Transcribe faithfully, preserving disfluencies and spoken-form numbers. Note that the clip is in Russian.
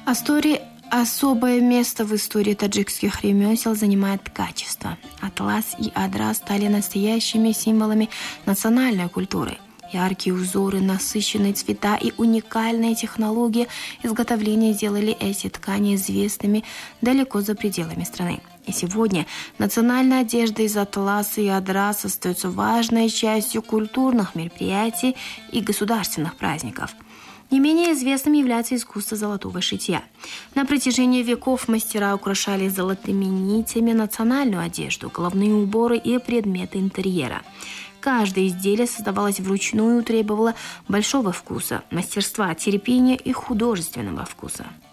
Астори Особое место в истории таджикских ремесел занимает ткачество. Атлас и адра стали настоящими символами национальной культуры. Яркие узоры, насыщенные цвета и уникальные технологии изготовления сделали эти ткани известными далеко за пределами страны. И сегодня национальная одежда из атласа и адрас остается важной частью культурных мероприятий и государственных праздников. Не менее известным является искусство золотого шитья. На протяжении веков мастера украшали золотыми нитями национальную одежду, головные уборы и предметы интерьера. Каждое изделие создавалось вручную и требовало большого вкуса, мастерства, терпения и художественного вкуса.